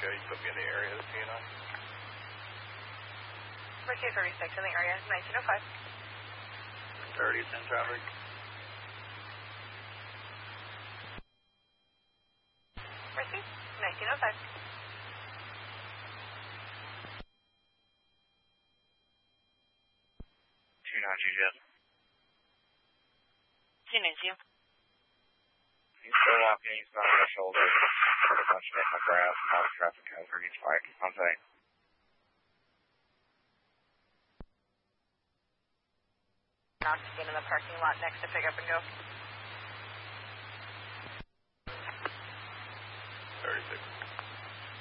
go. You put me in the area of the TNI. Mercy 36 in the area, 1905. 30 is in traffic. Mercy, 1905. 29GS. 290. He's still walking, he's on my shoulder. Pretty much hit my grass, not a traffic hazard, he's fine. On site. Not to get in the parking lot next to pick up and go.